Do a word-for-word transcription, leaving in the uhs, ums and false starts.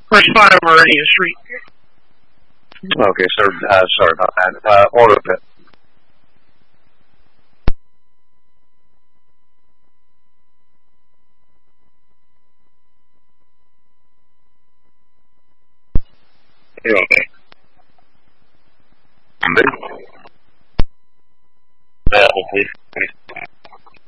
First spot over Meridian Street. Okay, sir. Uh, sorry about that. Uh, order pit. You okay? I'm good. Yeah, please.